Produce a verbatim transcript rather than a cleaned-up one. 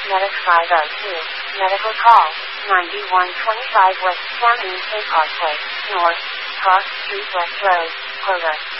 Medic five oh two. Medical call. ninety-one twenty-five West County, Saint Place, North, Cross Street West Road, Quota.